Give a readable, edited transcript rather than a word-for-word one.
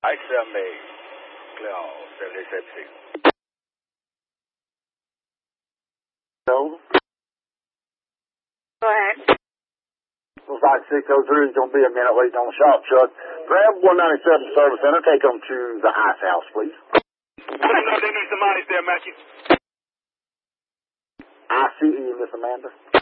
ICMA, clear, 76. No. Go ahead. Looks like 603 is going to be a minute waiting on the shop truck. Grab 197 Service Center. Take them to the ice house, please. I know they need some ice there, Matthew. ICE, Miss Amanda.